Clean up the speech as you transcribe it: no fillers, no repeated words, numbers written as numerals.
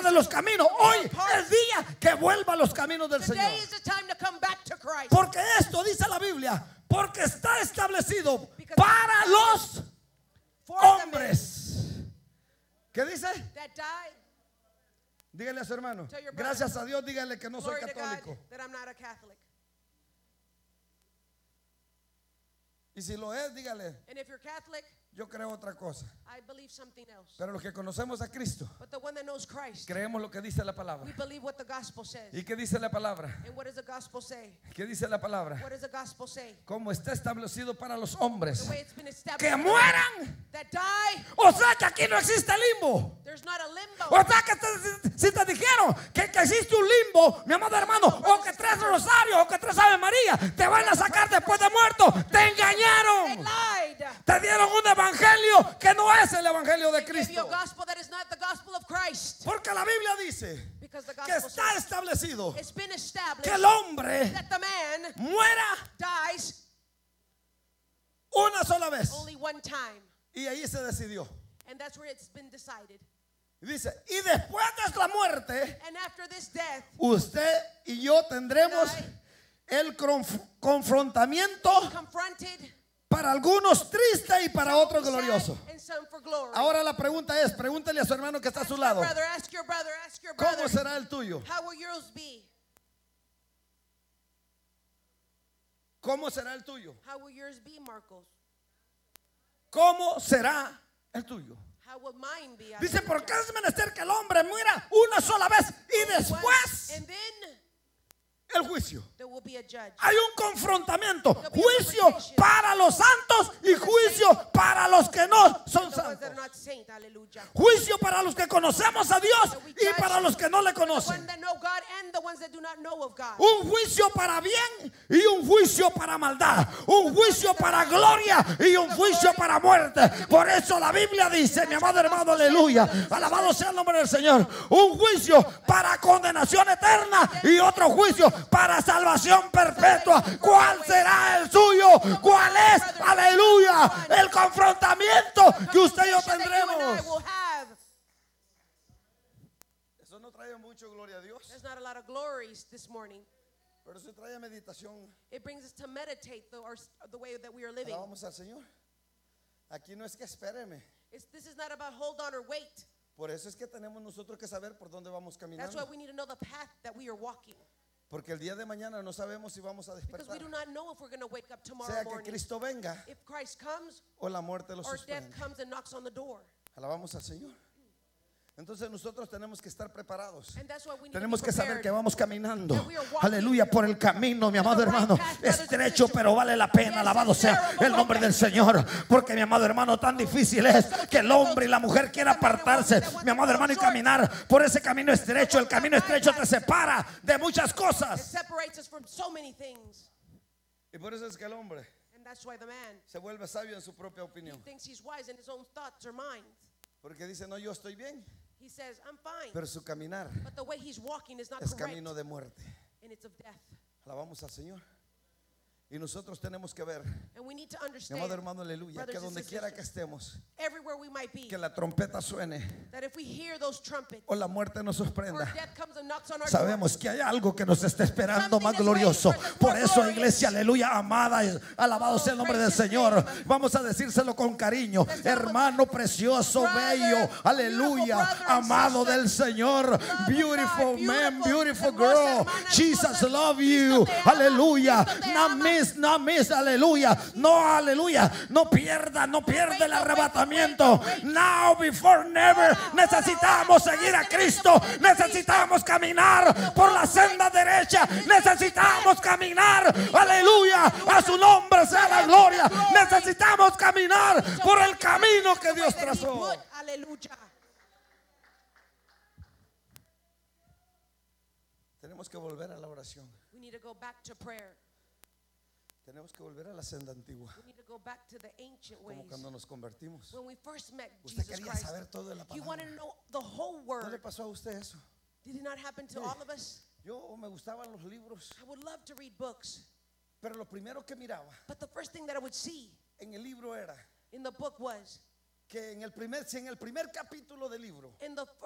de los caminos. Hoy es día que vuelva a los caminos del Señor. Today is the time to come back to Christ. Porque esto dice la Biblia, porque está establecido para los For the men hombres. ¿Qué dice? that died, Dígale a su hermano, Tell your brother, gracias a Dios, dígale que no soy glory to God católico. that I'm not a Catholic. Y si lo es, dígale, And if you're Catholic, yo creo otra cosa. I believe something else. Pero los que conocemos a Cristo, But the one that knows Christ, creemos lo que dice la palabra. we believe what the gospel says. ¿Y qué dice la palabra? And what does the gospel say? ¿Qué dice la palabra? What does the gospel say? Como está establecido para los hombres The way it's been established que for the mueran. that die, O sea que aquí no existe limbo. there's not a limbo. O sea que si te dijeron que existe un limbo, mi amado hermano, o que tres rosarios, o que tres Ave María, te van a sacar después de muerto. Te They engañaron. lied. Te dieron un evangelio que no es el evangelio de They gave you a Cristo. gospel that is not the gospel of Christ. Porque la Biblia dice Because the que gospel está says establecido it's been que established el hombre that the man muera dies una sola vez. only one time. Y ahí se decidió. And that's where it's been decided. Y dice, y después de la muerte, And after this death, usted y yo tendremos el confrontamiento, confronted, para algunos triste y para otros sad, glorioso. and some for glory. Ahora la pregunta es, pregúntele a su hermano que está a su lado, Ask your brother, ask your brother. ¿cómo será el tuyo? How will yours be? ¿Cómo será el tuyo? How will yours be, Marcos? ¿Cómo será el tuyo? How will mine be? Dice, porque es menester que el hombre muera una sola vez y después And then el juicio. there will be a judge. Hay un confrontamiento, juicio para los santos y juicio para los que no son The ones that santos. are not saint, hallelujah. Juicio para los que conocemos a Dios y para los que no le The ones conocen. that know God and the ones that do not know of God. Un juicio para bien y un juicio para maldad. Un juicio para gloria y un juicio para muerte. Por eso la Biblia dice, mi amado hermano, aleluya, alabado sea el nombre del Señor. Un juicio para condenación eterna y otro juicio para salvación perpetua. ¿Cuál será el suyo? ¿Cuál es, aleluya, el confrontamiento que usted y yo That you and I tendremos? will have. Eso no trae mucho gloria a Dios, There's not a lot of glories this morning. pero eso trae meditación. It brings us to meditate the way that we are living. Alabamos al Señor. Aquí no es que espéreme. This is not about hold on or wait. Por eso es que tenemos nosotros que saber por dónde vamos That's caminando. why we need to know the path that we are walking. Porque el día de mañana no sabemos si vamos a Because we despertar. do not know if we're going to wake up tomorrow Sea que morning. Cristo venga If Christ comes o la muerte lo or death suspende. comes and knocks on the door. Alabamos al Señor. Entonces nosotros tenemos que estar preparados. And that's why we need Tenemos to que be saber prepared. que vamos caminando, That we are walking aleluya, por el camino, mi amado the right hermano, path, brothers and estrecho, sisters. pero vale la pena. Yes, Alabado it's sea terrible, el nombre del Señor. Porque mi amado hermano, tan difícil es que el hombre y la mujer quieran apartarse, mi amado hermano, y caminar por ese camino estrecho. El camino estrecho te separa de muchas It cosas. separates us from so many things. Y por eso es que el hombre And that's why the man se vuelve sabio en su propia opinión. thinks he's wise in his own thoughts or minds. Porque dice, no, yo estoy bien, He says, I'm fine. pero su caminar But the way he's walking is not es correct. camino de muerte. And it's of death. Alabamos al Señor. Y nosotros tenemos que ver, And we need to mi understand, amado hermano, aleluya, brothers que and donde quiera que sisters, estemos, everywhere we might be, que la trompeta suene that if we hear those trumpets o la muerte nos or sorprenda, death comes and knocks on our sabemos door, que hay algo que nos está esperando Something más that's glorioso. waiting for us Por more eso, glorious. iglesia, aleluya, amada, y alabado sea el nombre del gracious Señor. name. Vamos a decírselo con cariño, Let's hermano precioso, brother, bello, aleluya, beautiful brother and amado sister. del Señor, Love of beautiful God, man, beautiful beautiful, girl, hermosa hermana, Jesus hermosa. love you, Cristo te ama, aleluya, Cristo te no ama. miss, no miss, aleluya, no, aleluya, no pierda el arrebatamiento. Now before never, necesitamos seguir a Cristo, necesitamos caminar por la senda derecha, necesitamos caminar, aleluya, a su nombre sea la gloria, necesitamos caminar por el camino que Dios that he trazó. put. Hallelujah. Tenemos que volver a la oración, We need to go back to prayer. tenemos que volver a la senda antigua, We need to go back to the ancient ways. como cuando nos convertimos. When we first met Usted Jesus quería Christ, saber todo de la you wanted palabra. to know the whole ¿No le word. pasó a usted eso? Did it not happen to Sí. all of us? Yo me gustaban los libros, I would love to read books, pero lo primero que miraba but the first thing that I would see en el libro era in the book was que si en el primer capítulo del libro in the